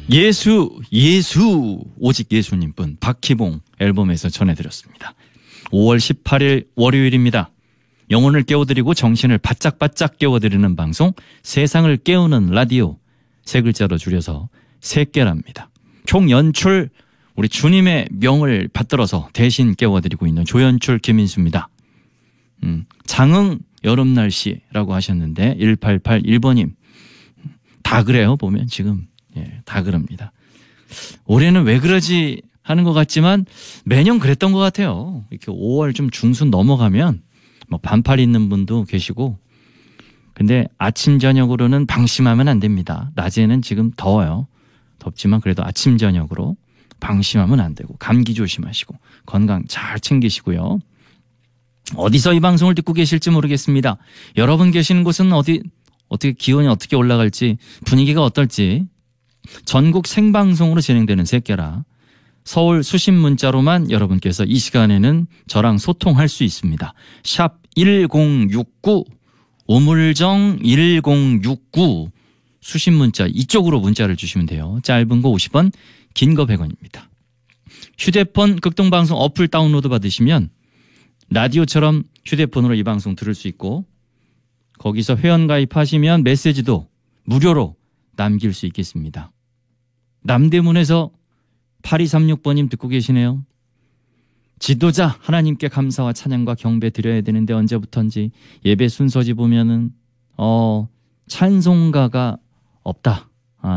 예수 오직 예수님뿐 박희봉 앨범에서 전해드렸습니다. 5월 18일 월요일입니다. 영혼을 깨워드리고 정신을 바짝바짝 깨워드리는 방송 세상을 깨우는 라디오, 세 글자로 줄여서 세깨랍니다. 총 연출 우리 주님의 명을 받들어서 대신 깨워드리고 있는 조연출 김인수입니다. 장흥 여름 날씨라고 하셨는데 1881번님 다 그래요. 보면 지금 다 그럽니다. 올해는 왜 그러지 하는 것 같지만 매년 그랬던 것 같아요. 이렇게 5월 좀 중순 넘어가면 뭐 반팔 입는 분도 계시고, 근데 아침 저녁으로는 방심하면 안 됩니다. 낮에는 지금 더워요. 덥지만 그래도 아침 저녁으로 방심하면 안 되고 감기 조심하시고 건강 잘 챙기시고요. 어디서 이 방송을 듣고 계실지 모르겠습니다. 여러분 계시는 곳은 어떻게 기온이 어떻게 올라갈지 분위기가 어떨지 전국 생방송으로 진행되는 세깨라 서울 수신 문자로만 여러분께서 이 시간에는 저랑 소통할 수 있습니다. 샵 1069 우물정 1069 수신 문자 이쪽으로 문자를 주시면 돼요. 짧은 거 50원, 긴 거 100원입니다. 휴대폰 극동방송 어플 다운로드 받으시면 라디오처럼 휴대폰으로 이 방송 들을 수 있고 거기서 회원가입하시면 메시지도 무료로 남길 수 있겠습니다. 남대문에서 8236번님 듣고 계시네요. 지도자 하나님께 감사와 찬양과 경배 드려야 되는데 언제부턴지 예배 순서지 보면은 찬송가가 없다.